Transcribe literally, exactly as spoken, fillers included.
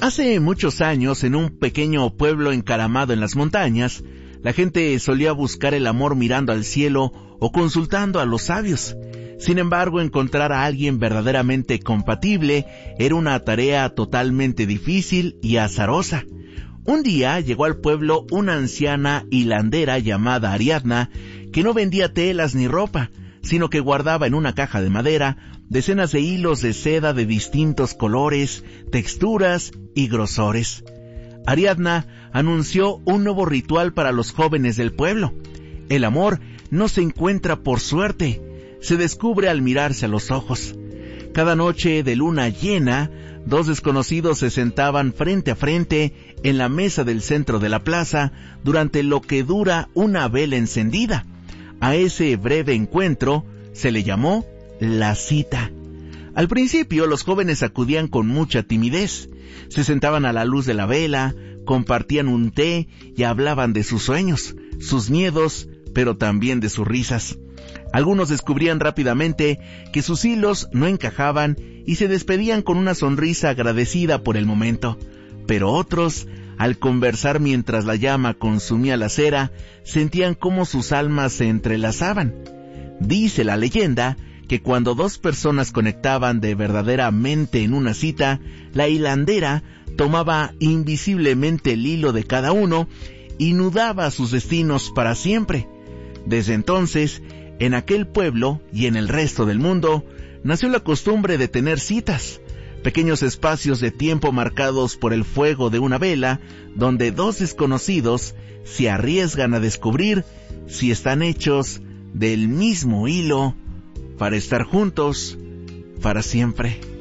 Hace muchos años, en un pequeño pueblo encaramado en las montañas, la gente solía buscar el amor mirando al cielo o consultando a los sabios. Sin embargo, encontrar a alguien verdaderamente compatible era una tarea totalmente difícil y azarosa. Un día llegó al pueblo una anciana hilandera llamada Ariadna, que no vendía telas ni ropa, sino que guardaba en una caja de madera decenas de hilos de seda de distintos colores, texturas y grosores. Ariadna anunció un nuevo ritual para los jóvenes del pueblo. El amor no se encuentra por suerte, se descubre al mirarse a los ojos. Cada noche de luna llena, dos desconocidos se sentaban frente a frente en la mesa del centro de la plaza durante lo que dura una vela encendida. A ese breve encuentro se le llamó la cita. Al principio los jóvenes acudían con mucha timidez. Se sentaban a la luz de la vela, compartían un té y hablaban de sus sueños, sus miedos, pero también de sus risas. Algunos descubrían rápidamente que sus hilos no encajaban y se despedían con una sonrisa agradecida por el momento. Pero otros, al conversar mientras la llama consumía la cera, sentían cómo sus almas se entrelazaban. Dice la leyenda que cuando dos personas conectaban de verdaderamente en una cita, la hilandera tomaba invisiblemente el hilo de cada uno y nudaba sus destinos para siempre. Desde entonces, en aquel pueblo y en el resto del mundo, nació la costumbre de tener citas, pequeños espacios de tiempo marcados por el fuego de una vela, donde dos desconocidos se arriesgan a descubrir si están hechos del mismo hilo para estar juntos para siempre.